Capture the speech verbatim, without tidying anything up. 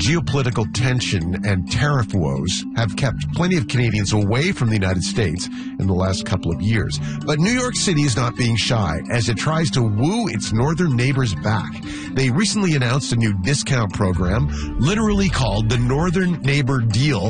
geopolitical tension and tariff woes have kept plenty of Canadians away from the United States in the last couple of years. But New York City is not being shy as it tries to woo its northern neighbors back. They recently announced a new discount program, literally called the Northern Neighbor Deal,